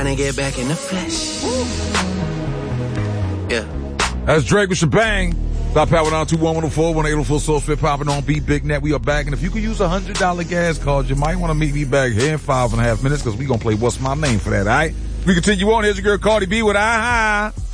And get back in the flesh. Yeah. That's Drake with Shebang. Stop power down 21104 1804 Soul Fit popping on Beat Big Net. We are back, and if you could use $100 gas card, you might want to meet me back here in 5.5 minutes because we gonna play What's My Name for that, all right? We continue on. Here's your girl Cardi B with